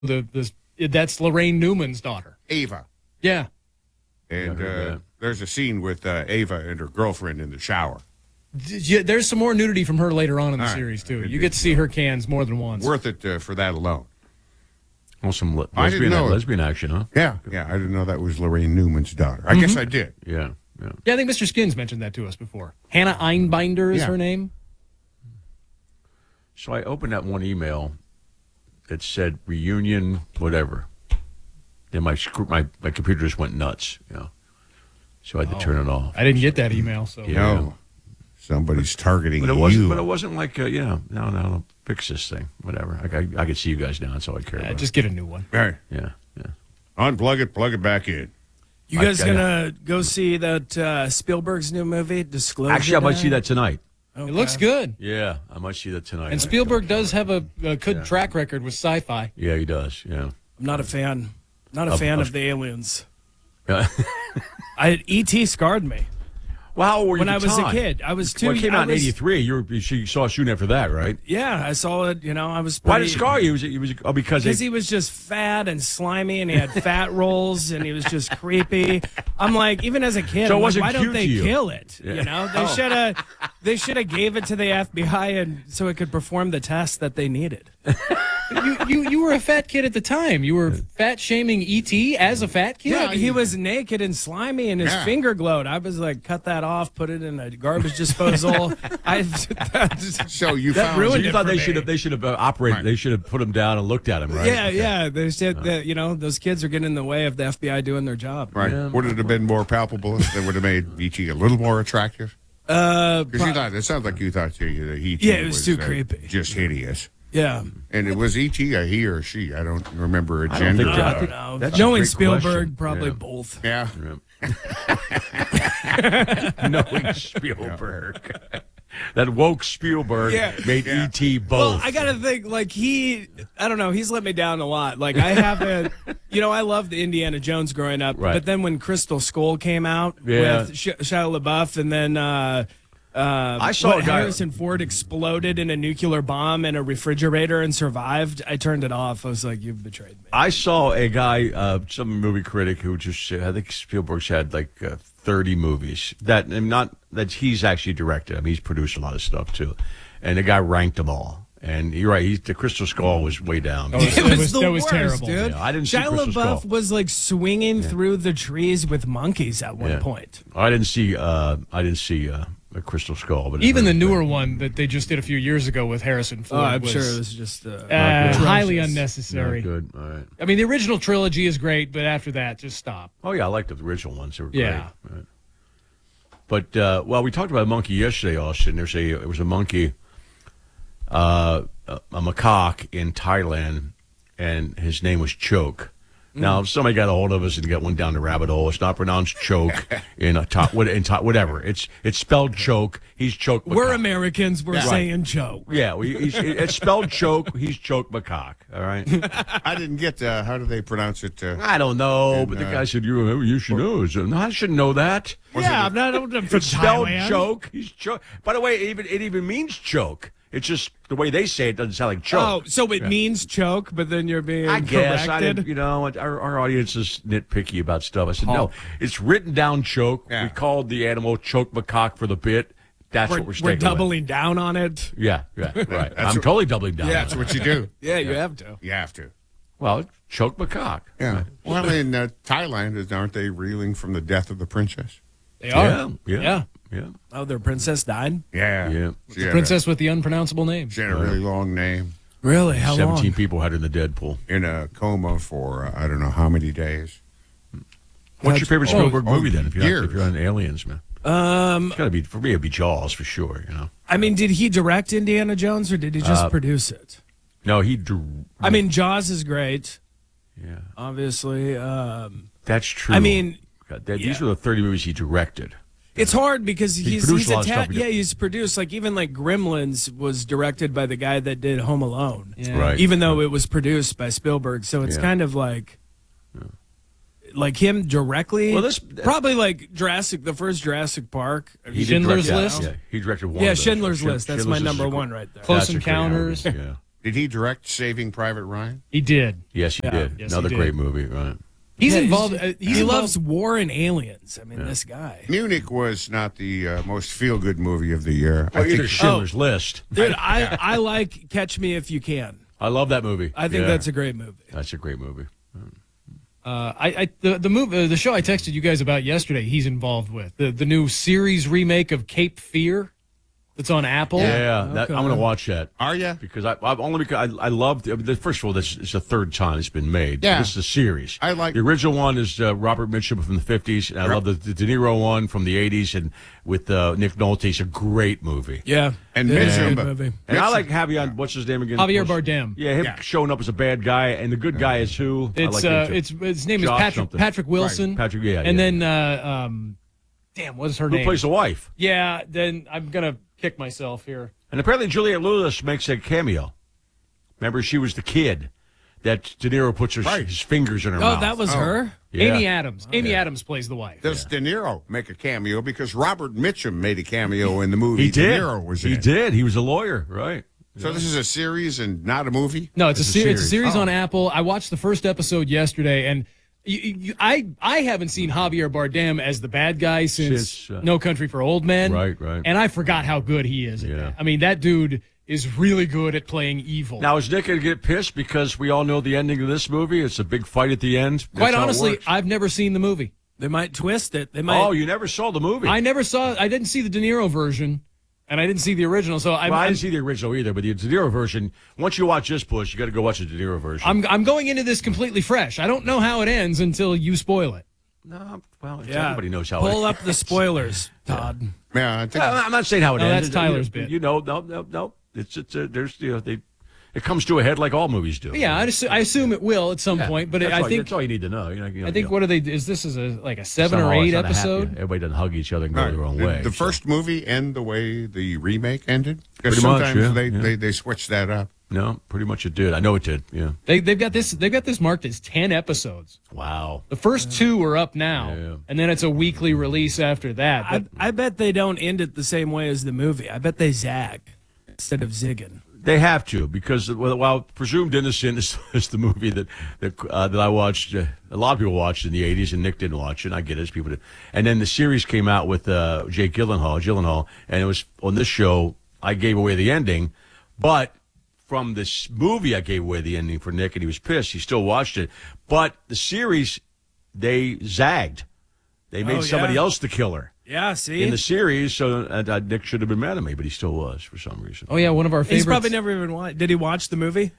That's Lorraine Newman's daughter. Ava. Yeah. And there's a scene with Ava and her girlfriend in the shower. There's some more nudity from her later on in the series, too. You get to see her cans more than once. Worth it for that alone. Well, some lesbian action, huh? Yeah, I didn't know that was Lorraine Newman's daughter. I guess I did. Yeah. Yeah, I think Mr. Skins mentioned that to us before. Hannah Einbinder is her name. So I opened that one email that said reunion, whatever. Then my computer just went nuts, So I had to turn it off. I didn't get that email, so. Yeah. No. Somebody's targeting But you. it wasn't like, no, fix this thing, whatever. I could see you guys now. That's all I care about. Just get a new one. Right. Yeah. Unplug it, plug it back in. You guys gonna go see that Spielberg's new movie, Disclosure? Actually, I might see that tonight. Okay. It looks good. Yeah, I might see that tonight. And Spielberg does have a good track record with sci-fi. Yeah, he does, yeah. I'm not a fan. Not a fan of the aliens. Yeah. E.T. scarred me. Well, how old were you when at I the was time? a kid? I was 2. Well, it came out in '83. You saw it soon after that, right? Yeah, I saw it. I was. Why did it scar you? Because he was just fat and slimy, and he had fat rolls, and he was just creepy. I'm like, even as a kid, so why don't they kill it? Yeah. They should have gave it to the FBI, and so it could perform the test that they needed. You were a fat kid at the time. You were fat shaming E.T. as a fat kid. Yeah, he was naked and slimy, and his finger glowed. I was like, cut that off, put it in a garbage disposal. So you that found ruined you it thought for they should have operated. Right. They should have put him down and looked at him, right? Yeah. They said that those kids are getting in the way of the FBI doing their job. Right. Yeah. Would it have been more palpable if they would have made E.T. a little more attractive? Because it sounds like you thought E.T. it was too creepy. Just hideous. Yeah. And it was E.T. a he or she? I don't remember a I don't gender. think- I don't know. That's a Knowing great Spielberg, question. probably Yeah. both. Yeah. Knowing Spielberg. That woke Spielberg made E.T. both. Well, I got to think, I don't know, he's let me down a lot. Like, I haven't, I loved Indiana Jones growing up, Right. but then when Crystal Skull came out with Shia LaBeouf, and then I saw a guy- Harrison Ford exploded in a nuclear bomb in a refrigerator and survived, I turned it off. I was like, you've betrayed me. I saw a guy, some movie critic, who just said, I think Spielberg's had 30 movies not that he's actually directed. I mean, he's produced a lot of stuff too, and the guy ranked them all. And you're right, the Crystal Skull was way down. It was the that was worst, terrible. dude. Yeah, I didn't see Shia Crystal LaBeouf Skull. was like swinging through the trees with monkeys at one point. I didn't see a Crystal Skull, but Even the newer one that they just did a few years ago with Harrison Ford I'm was sure it was just highly atrocious. unnecessary. Not good. All right. I mean, the original trilogy is great, but after that, just stop. Oh yeah, I liked the original ones. They were great. Yeah. Right. But we talked about a monkey yesterday, Austin. It was a monkey, a macaque in Thailand, and his name was Choke. Now, if somebody got a hold of us and got one down the rabbit hole, it's not pronounced choke whatever. It's spelled choke. He's choke. We're macaque. Americans. We're saying choke. Yeah, it's spelled choke. He's choke macaque. All right. I didn't get how do they pronounce it? I don't know, but the guy said you should know. No, I shouldn't know that. I'm from It's spelled Thailand. choke. He's choke. By the way, it even means choke. It's just the way they say it doesn't sound like choke. Oh, so it means choke, but then you're being I guess corrected? our audience is nitpicky about stuff. I said no, it's written down choke. Yeah. We called the animal choke macaque for the bit. That's what we're We're sticking doubling down on it. with. Yeah, right. I'm totally doubling down. Yeah, on that's it. what you do. Yeah, you have to. You have to. Well, choke macaque. Yeah. Right. Well, in Thailand, aren't they reeling from the death of the princess? They are. Yeah. Oh, their princess died? Yeah. She had Princess with the unpronounceable name. she had a really long name. Really? How 17 long? people had it in the Deadpool. In a coma for I don't know how many days. What's your favorite Spielberg oh, movie then? If years. you're on Aliens, man. It's gotta be, for me, it'd be Jaws for sure. I mean, did he direct Indiana Jones or did he just produce it? No, I mean, Jaws is great, yeah, obviously. that's true. I mean, these were the 30 movies he directed. it's hard because He's he's produced a lot of stuff. attached. Yeah, he's produced even Gremlins was directed by the guy that did Home Alone. Yeah. Right. Even though it was produced by Spielberg, so it's kind of like him directly. Well, probably like the first Jurassic Park. He did Schindler's direct- List? Yeah, he directed one. Yeah, of those. Schindler's List. That's my Schindler's List is number a one right there. Close That's a great Encounters. movie. Yeah. Did he direct Saving Private Ryan? He did. Yes, he did. Yes, Another he did. great movie, right? He's Yeah, involved. He loves war and aliens. I mean, this guy. Munich was not the most feel-good movie of the year. Or I think either Schindler's List. Dude, I like Catch Me If You Can. I love that movie. I think that's a great movie. That's a great movie. The show I texted you guys about yesterday. He's involved with the new series remake of Cape Fear. That's on Apple. Yeah, Okay. I'm going to watch that. Are you? Because I loved first of all, this is the third time it's been made. Yeah. This is a series. I like- the original one is Robert Mitchum from the 50s, and I love the De Niro one from the 80s, and with Nick Nolte. It's a great movie. Yeah. And Yeah, Mitchum- good movie. And I Mitchum- like Javier. What's his name again? Javier Bardem. Yeah, him showing up as a bad guy, and the good guy is who? I It's like him too. it's his name Josh is something. Patrick Wilson. Right. Patrick, yeah, And yeah. then damn, what's her Who name? plays the wife? Yeah. Then I'm gonna kick myself here. And apparently Juliette Lewis makes a cameo. Remember, she was the kid that De Niro puts his fingers in her mouth. Oh, that was her? Yeah. Amy Adams. Amy Adams plays the wife. Does De Niro make a cameo? Because Robert Mitchum made a cameo in the movie He did. De Niro was in. He it. did. He was a lawyer, right? So this is a series and not a movie? No, it's a series. It's a series. series on Apple. I watched the first episode yesterday, and I haven't seen Javier Bardem as the bad guy since No Country for Old Men. Right. And I forgot how good he is. At that. I mean, that dude is really good at playing evil. Now, is Nick going to get pissed because we all know the ending of this movie? It's a big fight at the end. That's Quite how it honestly, works. I've never seen the movie. They might twist it. They might. Oh, you never saw the movie? I didn't see the De Niro version, and I didn't see the original. So I didn't see the original either, but the De Niro version, once you watch this, Bush, you got to go watch the De Niro version. I'm going into this completely fresh. I don't know how it ends until you spoil it. No, well, Yeah. everybody knows how Pull it up the spoilers, Todd. Yeah, I think I'm not saying how it No, ends. that's Tyler's bit. You know, no. It's there's it comes to a head like all movies do. Yeah, I assume it will at some point, but that's I think that's all you need to know. I think what are they? Is this is like a 7 Somehow or it's 8 not a happy- episode? Everybody doesn't hug each other and go their own Did way. the so. first movie end the way the remake ended? Because Pretty much, sometimes yeah. they switch that up. No, pretty much it did. I know it did. Yeah. They've got this marked as 10 episodes. Wow. The first 2 are up now, Yeah. and then it's a weekly release after that. But I bet they don't end it the same way as the movie. I bet they zag instead of zigging. They have to because while Presumed Innocent is the movie that I watched, a lot of people watched in the '80s, and Nick didn't watch it. And I get it, people did. And then the series came out with Jake Gyllenhaal, and it was on this show. I gave away the ending, but from this movie, I gave away the ending for Nick, and he was pissed. He still watched it, but the series they zagged. They made somebody else the killer. Yeah, see? In the series, so Nick should have been mad at me, but he still was for some reason. oh yeah, one of our favorites. He's probably never even watched. Did he watch the movie?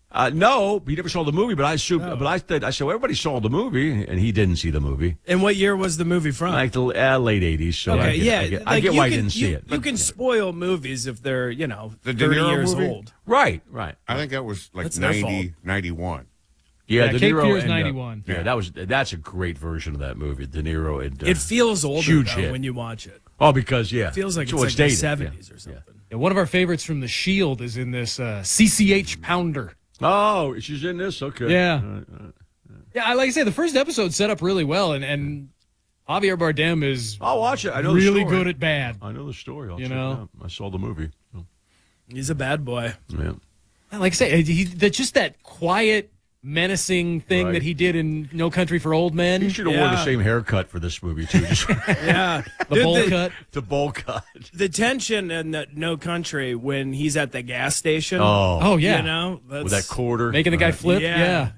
No, he never saw the movie, but I assumed. But I said, well, everybody saw the movie, and he didn't see the movie. And what year was the movie from? Like the late '80s. So okay, I get, yeah. I get you why can, I didn't see it. You But, can spoil movies if they're, The De 30 Niro years movie? old. right. I think that was like That's their 91. Yeah, Yeah, De Cape Niro Fear is and, 91. that's a great version of that movie. De Niro and It feels older huge though, hit. when you watch it. Because It feels like so it's like the dated. 70s or something. Yeah, one of our favorites from The Shield is in this CCH Pounder. Oh, she's in this. Okay. Yeah. All right. Yeah, like I say, the first episode set up really well, and Javier Bardem is I'll watch it. I know really the story. good at bad. I know the story. I'll You check know? it out. I saw the movie. So, He's a bad boy. yeah. Like I say, just that quiet, menacing thing Right. that he did in No Country for Old Men. He should have worn the Yeah. same haircut for this movie too. Just Yeah. The Dude, bowl cut. the bowl cut. The tension in the No Country when he's at the gas station. Oh, yeah. You know? That's, With that quarter. Making the guy Right. flip. Yeah.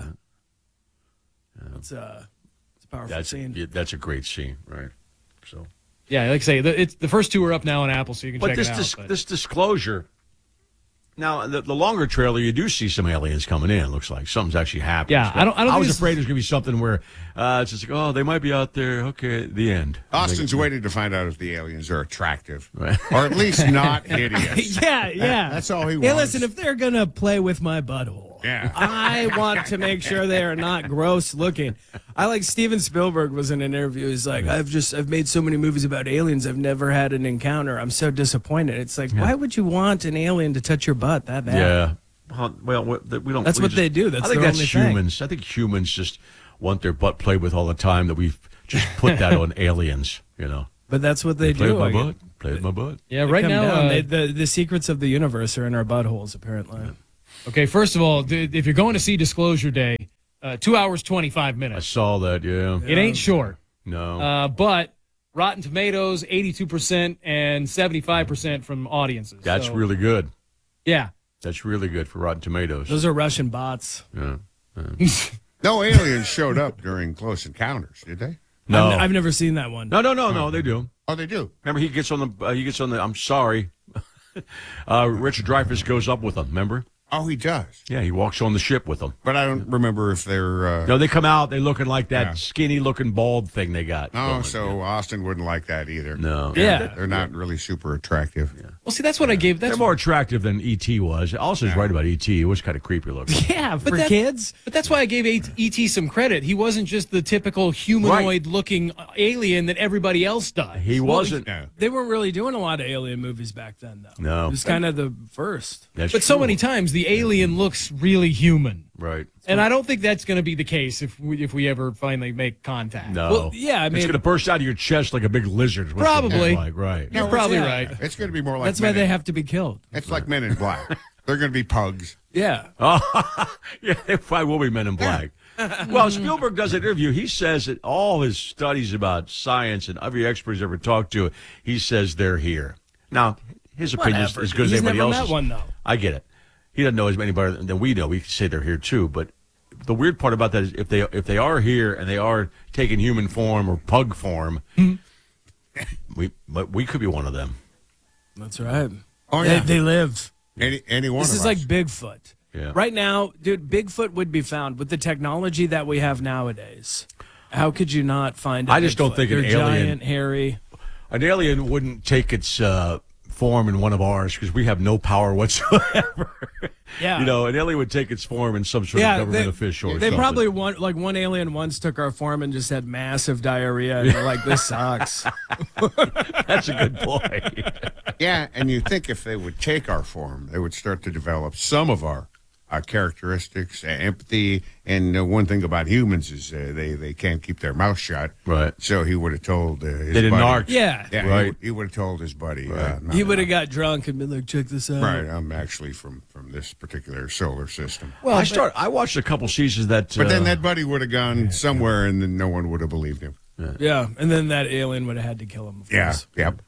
It's a powerful That's scene. that's a great scene, right? So, Yeah, like I say, the first 2 are up now on Apple, so you can but check this it out. but- this disclosure. Now, the longer trailer, you do see some aliens coming in. Looks like something's actually happening. Yeah, I don't I think was this- afraid there's going to be something where it's just like, oh, they might be out there. Okay, the end. Austin's waiting to find out if the aliens are attractive. Right. Or at least not hideous. Yeah. That's all he Hey, wants. listen, if they're going to play with my butthole, Yeah. I want to make sure they are not gross looking. I like Steven Spielberg was in an interview. He's like, I've made so many movies about aliens. I've never had an encounter. I'm so disappointed. It's like, why would you want an alien to touch your butt that bad? Yeah. Well, we don't. That's we what just- they do. That's I think their that's only thing. humans. I think humans just want their butt played with all the time. That we've just put that on aliens. You know, But that's what they play do. with my I butt. Play with my butt. yeah, They right come now, down. The secrets of the universe are in our buttholes, apparently. Okay, first of all, if you're going to see Disclosure Day, 2 hours, 25 I minutes. saw that, yeah. It ain't short. No. But Rotten Tomatoes, 82% and 75% from audiences. That's So, really good. Yeah. That's really good for Rotten Tomatoes. Those are Russian bots. Yeah. No aliens showed up during Close Encounters, did they? No. I've never seen that one. No, they do. Oh, they do. Remember, he gets on the, I'm sorry. Richard Dreyfuss goes up with them, remember? Oh, he does. Yeah, he walks on the ship with them. But I don't remember if they're. No, they come out, they're looking like that Yeah. skinny-looking bald thing they got. Oh, going. so Austin wouldn't like that either. No. Yeah. They're not really super attractive. Well, see, that's what I gave. They're That's more attractive than E.T. was. Austin's right about E.T. It was kind of creepy looking. Yeah, for that- kids. But that's why I gave E.T. some credit. He wasn't just the typical humanoid-looking alien that everybody else does. He wasn't. Yeah. They weren't really doing a lot of alien movies back then, though. No. It was kind of the first. That's But so true. many times, the alien looks really human. Right. And I don't think that's going to be the case if we ever finally make contact. No. Well, yeah, I it's mean, going to burst out of your chest like a big lizard. What's it Probably. look like? Right. You're probably yeah. right. It's going to be more like that's why Men they in- have to be killed. It's like Men in Black. They're going to be pugs. Yeah. Yeah, they probably will be Men in Black. Well, Spielberg does an interview. He says that all his studies about science and every expert he's ever talked to, he says they're here. Now, his opinion is Whatever. as good as He's anybody never else's. met one, though. I get it. He doesn't know as many better than we know. We can say they're here too, but the weird part about that is if they are here and they are taking human form or pug form, we could be one of them. That's right. Oh, yeah. They live. Any one This of is us. like Bigfoot. Yeah. Right now, dude, Bigfoot would be found with the technology that we have nowadays. How could you not find? I just don't Bigfoot? think an They're alien- giant, hairy. An alien wouldn't take its form in one of ours because we have no power whatsoever. Yeah. You know, an alien would take its form in some sort of government official. Or They something. probably want one alien once took our form and just had massive diarrhea. And they're like, this sucks. That's a good point. Yeah, and you think if they would take our form, they would start to develop some of our characteristics, empathy, and one thing about humans is they can't keep their mouth shut. Right. So he would have told his They didn't buddy. arc. Yeah. Yeah, Right. he would have told his buddy. Right. No, He would no. have got drunk and been like, check this out. Right, I'm actually from this particular solar system. Well, I watched a couple seasons that. But then that buddy would have gone somewhere, and then no one would have believed him. Yeah. And then that alien would have had to kill him. Of Yeah, course. yep.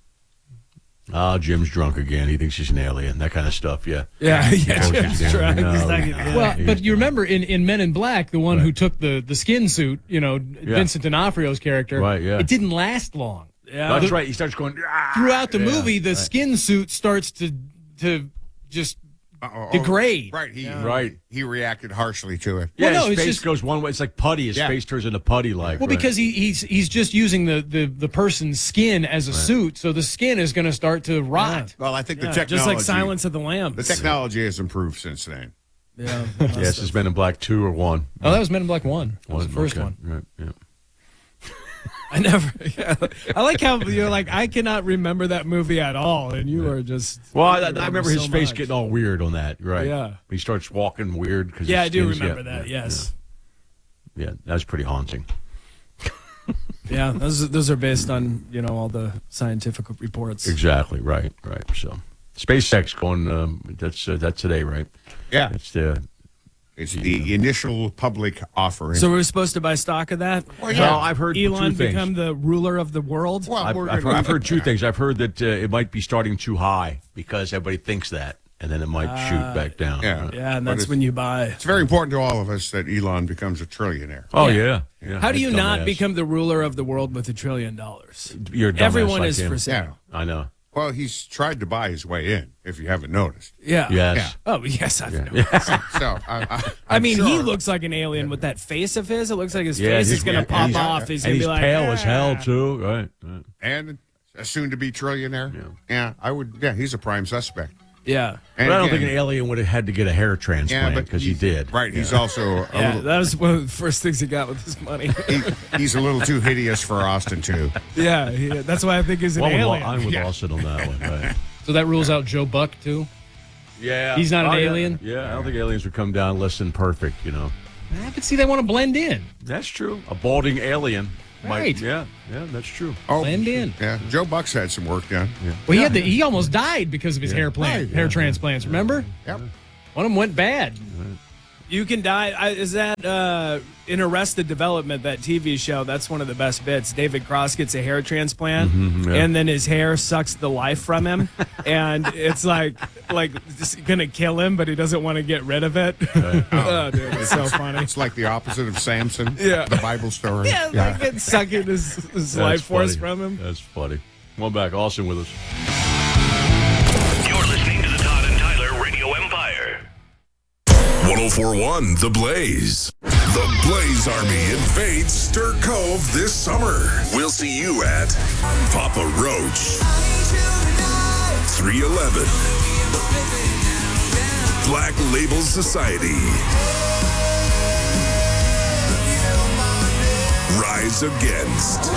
Jim's drunk again. He thinks he's an alien. That kind of stuff. Yeah. Yeah. Yeah. Yeah. Jim's drunk. No, He's like, no. yeah. Well, he's- but you remember in Men in Black, the one Right. who took the skin suit, Vincent D'Onofrio's character, Right, yeah. it didn't last long. Yeah. That's right. He starts going. "Ah." Throughout the movie, the skin suit starts to just degrade. Right, Right. He reacted harshly to it. Yeah, Well, no, his it's face just- goes one way. It's like putty. His Yeah. face turns into putty like. Well, because he's just using the person's skin as a suit, so the skin is going to start to rot. Well, I think the Yeah, technology, just like Silence of the Lambs. the technology has improved since then. Yeah. Yes, it's Men in Black 2 or 1. Oh, that was Men in Black 1. That was the first okay. one. Right. Yeah. I never. Yeah. I like how you're like, I cannot remember that movie at all, and you are just. Well, I remember his so face much. getting all weird on that. Right. Yeah. He starts walking weird because. Yeah, I do remember that. Yes. Yeah, that's pretty haunting. Yeah, those are based on all the scientific reports. Exactly. Right. So, SpaceX going. That's today, right? Yeah, It's it's the initial public offering. So we're supposed to buy stock of that? Well, I've heard Elon two things. become the ruler of the world? well, we're I've gonna- heard two things. I've heard that it might be starting too high because everybody thinks that, and then it might shoot back down. Yeah. Yeah, and But that's it's- when you buy. It's very important to all of us that Elon becomes a trillionaire. Oh Yeah. yeah. How do you That not dumbass. become the ruler of the world with $1 trillion? You're a dumbass Everyone like is him. for Yeah. sale. I know. Well, he's tried to buy his way in, if you haven't noticed. Yeah. Yes. Yeah. Oh, yes, I've known. So, I mean, he sure. looks like an alien with that face of his. It looks like his Yeah, face he's- is going to and pop he's- off. He's And going to he's be like, pale as hell "Ah." too. Right. And a soon-to-be trillionaire. Yeah, I would. Yeah, he's a prime suspect. Yeah. And But I don't again, think an alien would have had to get a hair transplant because he he's- did. Right, he's also a Yeah, little, that was one of the first things he got with his money. he's a little too hideous for Austin too. yeah, that's why I think he's an Well, alien. I'm with Yeah. Austin on that one. Right. So that rules out Joe Buck, too? Yeah. He's not an Oh, yeah. alien? Yeah, I don't think aliens would come down less than perfect. But see, they want to blend in. That's true. A balding alien. Right. Yeah, that's true. Oh, Blend in. Yeah, Joe Buck's had some work done. Well, he almost died because of his hair Right, transplants, remember? Yep. One of them went bad. You Can Die. Is that in Arrested Development, that TV show? That's one of the best bits. David Cross gets a hair transplant, and then his hair sucks the life from him, and it's like it's gonna kill him, but he doesn't want to get rid of it. Oh, dude, it's so funny. It's like the opposite of Samson. Yeah. The Bible story. Yeah, like it's sucking his life force from him. That's funny. One back, Austin with us. You're listening to the Todd and Tyler Radio Empire. 1041 The Blaze. The Blaze Army invades Stir Cove this summer. We'll see you at Papa Roach, 311, Black Label Society, Rise Against.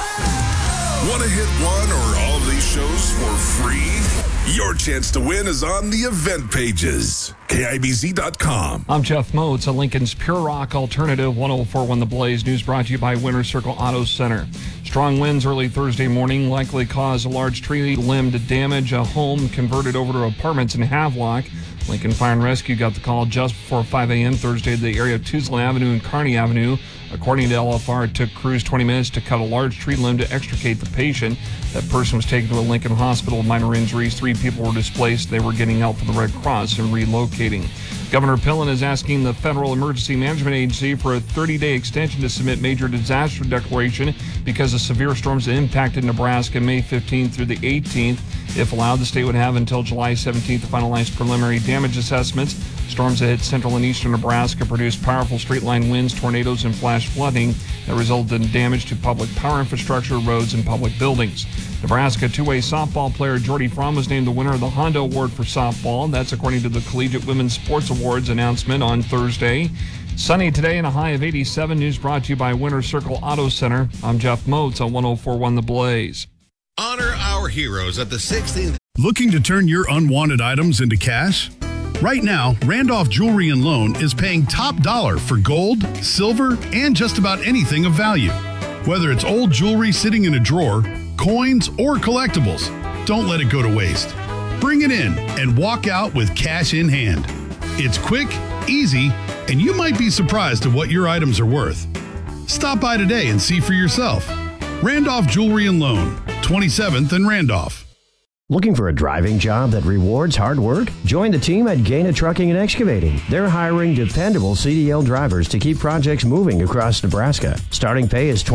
Want to hit one or all of these shows for free? Your chance to win is on the event pages. KIBZ.com. I'm Jeff Moats, a Lincoln's Pure Rock Alternative. 1041 The Blaze. News brought to you by Winter Circle Auto Center. Strong winds early Thursday morning likely caused a large tree limb to damage a home converted over to apartments in Havelock. Lincoln Fire and Rescue got the call just before 5 a.m. Thursday at the area of Tuesland Avenue and Kearney Avenue. According to LFR, it took crews 20 minutes to cut a large tree limb to extricate the patient. That person was taken to a Lincoln hospital with minor injuries. 3 people were displaced. They were getting help from the Red Cross and relocating. Governor Pillen is asking the Federal Emergency Management Agency for a 30-day extension to submit major disaster declaration because of severe storms that impacted Nebraska May 15th through the 18th. If allowed, the state would have until July 17th to finalize preliminary damage assessments. Storms that hit central and eastern Nebraska produced powerful straight-line winds, tornadoes, and flash flooding that resulted in damage to public power infrastructure, roads, and public buildings. Nebraska two-way softball player Jordy Fromm was named the winner of the Honda Award for softball. That's according to the Collegiate Women's Sports Awards announcement on Thursday. Sunny today and a high of 87. News brought to you by Winter Circle Auto Center. I'm Jeff Moats on 1041 The Blaze. Honor our heroes at the 16th. Looking to turn your unwanted items into cash? Right now, Randolph Jewelry and Loan is paying top dollar for gold, silver, and just about anything of value. Whether it's old jewelry sitting in a drawer, coins, or collectibles, don't let it go to waste. Bring it in and walk out with cash in hand. It's quick, easy, and you might be surprised at what your items are worth. Stop by today and see for yourself. Randolph Jewelry and Loan, 27th and Randolph. Looking for a driving job that rewards hard work? Join the team at Gaina Trucking and Excavating. They're hiring dependable CDL drivers to keep projects moving across Nebraska. Starting pay is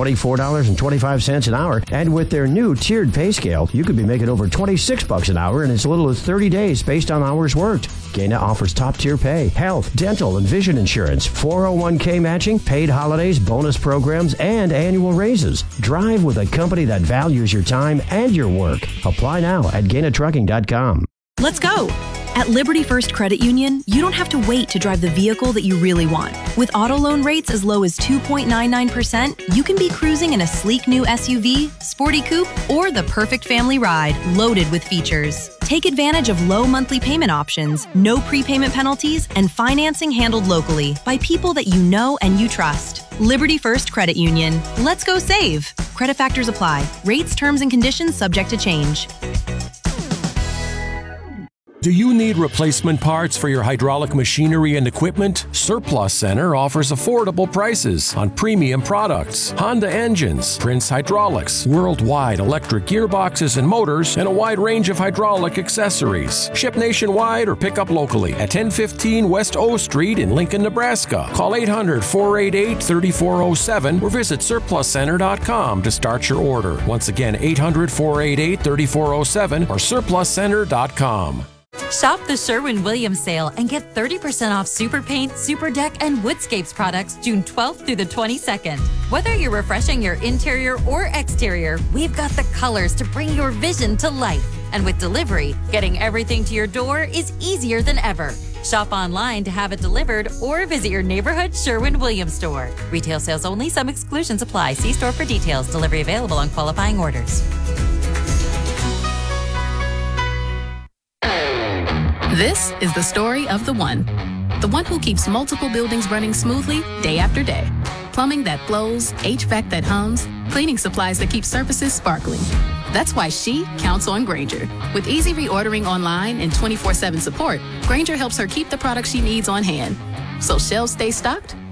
$24.25 an hour, and with their new tiered pay scale, you could be making over $26 an hour in as little as 30 days based on hours worked. Gaina offers top-tier pay, health, dental, and vision insurance, 401k matching, paid holidays, bonus programs, and annual raises. Drive with a company that values your time and your work. Apply now at GainaTrucking.com. Let's go. At Liberty First Credit Union, you don't have to wait to drive the vehicle that you really want. With auto loan rates as low as 2.99%, you can be cruising in a sleek new SUV, sporty coupe, or the perfect family ride loaded with features. Take advantage of low monthly payment options, no prepayment penalties, and financing handled locally by people that you know and you trust. Liberty First Credit Union. Let's go save. Credit factors apply. Rates, terms, and conditions subject to change. Do you need replacement parts for your hydraulic machinery and equipment? Surplus Center offers affordable prices on premium products, Honda engines, Prince Hydraulics, worldwide electric gearboxes and motors, and a wide range of hydraulic accessories. Ship nationwide or pick up locally at 1015 West O Street in Lincoln, Nebraska. Call 800-488-3407 or visit surpluscenter.com to start your order. Once again, 800-488-3407 or surpluscenter.com. Shop the Sherwin-Williams sale and get 30% off Super Paint, Super Deck, and Woodscapes products June 12th through the 22nd. Whether you're refreshing your interior or exterior, we've got the colors to bring your vision to life. And with delivery, getting everything to your door is easier than ever. Shop online to have it delivered or visit your neighborhood Sherwin-Williams store. Retail sales only. Some exclusions apply. See store for details. Delivery available on qualifying orders. This is the story of the one who keeps multiple buildings running smoothly day after day. Plumbing that flows, HVAC that hums, cleaning supplies that keep surfaces sparkling. That's why she counts on Grainger. With easy reordering online and 24/7 support, Grainger helps her keep the products she needs on hand. So shelves stay stocked